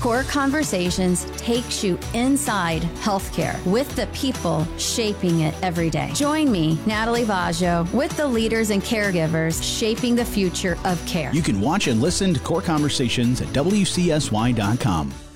Core Conversations takes you inside healthcare with the people shaping it every day. Join me, Natalie Vaggio, with the leaders and caregivers shaping the future of care. You can watch and listen to Core Conversations at WCSY.com.